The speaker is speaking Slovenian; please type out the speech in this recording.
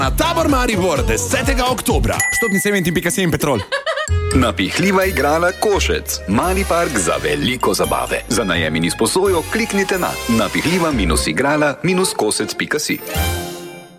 Na Tabor Maribor 10. oktobra. Vstopnice Eventim.si in Petrol. Napihljiva igrala Košec. Mali park za veliko zabave. Za najem in izposojo kliknite na napihljiva-igrala-kosec.si.